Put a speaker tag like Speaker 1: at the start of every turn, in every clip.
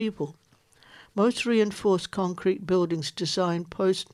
Speaker 1: people. Most reinforced concrete buildings designed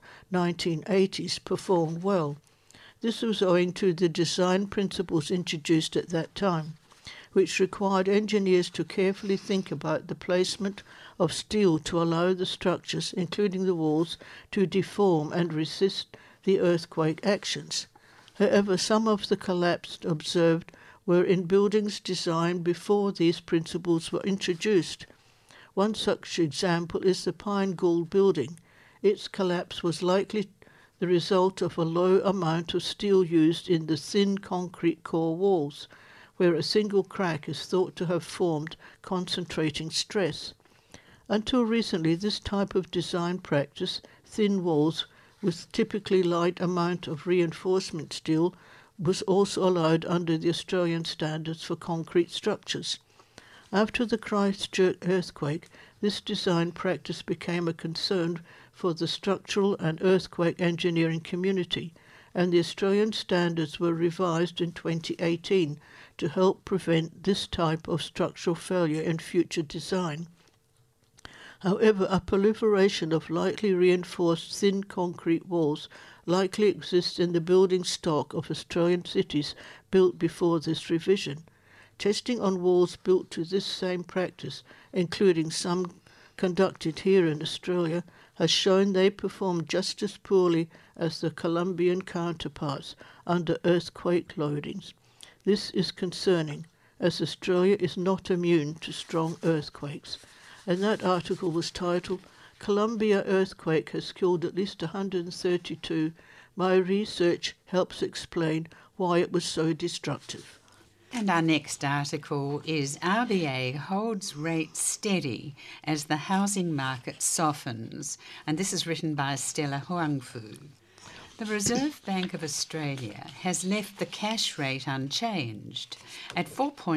Speaker 1: post-1980s performed well. This was owing to the design principles introduced at that time, which required engineers to carefully think about the placement of steel to allow the structures, including the walls, to deform and resist the earthquake actions. However, some of the collapse observed were in buildings designed before these principles were introduced. One such example is the Pine Gould building. Its collapse was likely the result of a low amount of steel used in the thin concrete core walls, where a single crack is thought to have formed concentrating stress. Until recently, this type of design practice, thin walls with typically light amount of reinforcement steel, was also allowed under the Australian standards for concrete structures. After the Christchurch earthquake, this design practice became a concern for the structural and earthquake engineering community, and the Australian standards were revised in 2018 to help prevent this type of structural failure in future design. However, a proliferation of lightly reinforced thin concrete walls likely exists in the building stock of Australian cities built before this revision. Testing on walls built to this same practice, including some conducted here in Australia, has shown they perform just as poorly as the Colombian counterparts under earthquake loadings. This is concerning, as Australia is not immune to strong earthquakes. And that article was titled, "Colombia Earthquake Has Killed at least 132. My research helps explain why it was so destructive."
Speaker 2: And our next article is RBA holds rates steady as the housing market softens, and this is written by Stella Huangfu. The Reserve Bank of Australia has left the cash rate unchanged at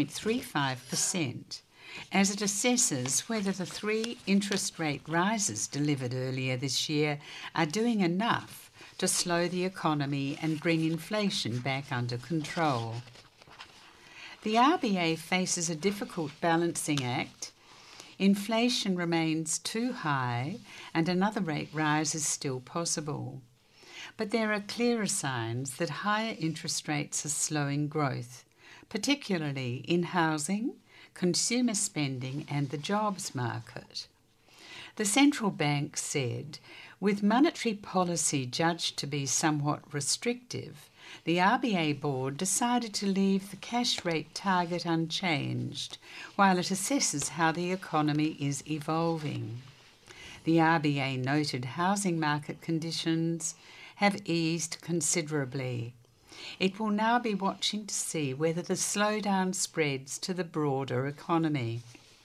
Speaker 2: 4.35% as it assesses whether the 3 interest rate rises delivered earlier this year are doing enough to slow the economy and bring inflation back under control. The RBA faces a difficult balancing act. Inflation remains too high and another rate rise is still possible. But there are clearer signs that higher interest rates are slowing growth, particularly in housing, consumer spending and the jobs market. The central bank said, with monetary policy judged to be somewhat restrictive, the RBA board decided to leave the cash rate target unchanged while it assesses how the economy is evolving. The RBA noted housing market conditions have eased considerably. It will now be watching to see whether the slowdown spreads to the broader economy.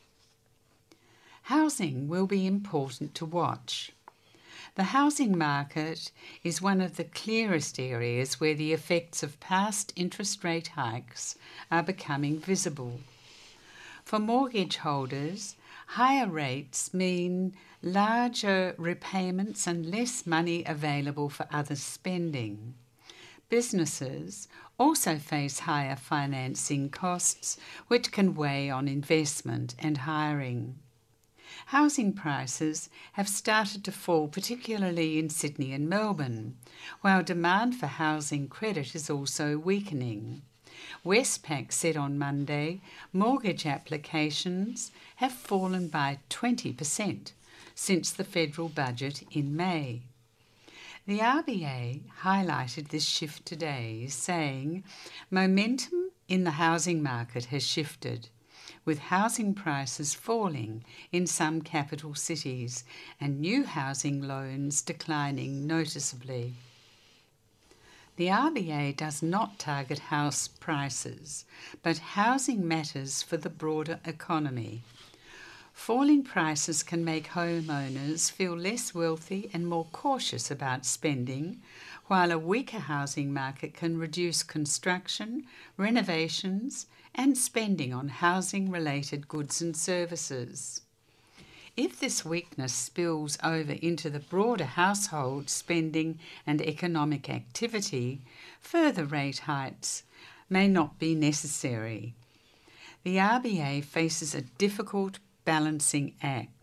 Speaker 2: Housing will be important to watch. The housing market is one of the clearest areas where the effects of past interest rate hikes are becoming visible. For mortgage holders, higher rates mean larger repayments and less money available for other spending. Businesses also face higher financing costs, which can weigh on investment and hiring. Housing prices have started to fall, particularly in Sydney and Melbourne, while demand for housing credit is also weakening. Westpac said on Monday mortgage applications have fallen by 20% since the federal budget in May. The RBA highlighted this shift today, saying momentum in the housing market has shifted, with housing prices falling in some capital cities and new housing loans declining noticeably. The RBA does not target house prices, but housing matters for the broader economy. Falling prices can make homeowners feel less wealthy and more cautious about spending, while a weaker housing market can reduce construction, renovations, and spending on housing-related goods and services. If this weakness spills over into the broader household spending and economic activity, further rate hikes may not be necessary. The RBA faces a difficult balancing act.